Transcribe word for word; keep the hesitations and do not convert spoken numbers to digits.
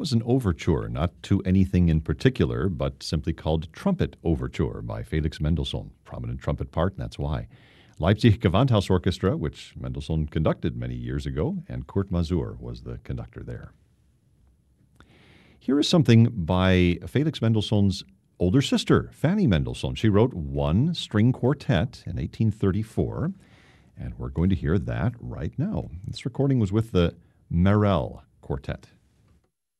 was an overture, not to anything in particular, but simply called Trumpet Overture by Felix Mendelssohn. Prominent trumpet part, and that's why. Leipzig Gewandhaus Orchestra, which Mendelssohn conducted many years ago, and Kurt Masur was the conductor there. Here is something by Felix Mendelssohn's older sister, Fanny Mendelssohn. She wrote one string quartet in eighteen thirty-four, and we're going to hear that right now. This recording was with the Merel Quartet.